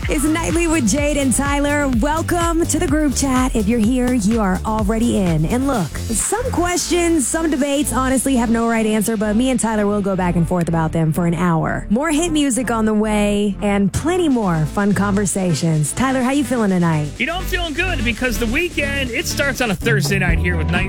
It's Nightly with Jade and Tyler. Welcome to the group chat. If you're here, you are already in. And look, some questions, some debates honestly have no right answer, but me and Tyler will go back and forth about them for an hour. More hit music on the way and plenty more fun conversations. Tyler, how you feeling tonight? I'm feeling good because the weekend, it starts on a Thursday night here with Night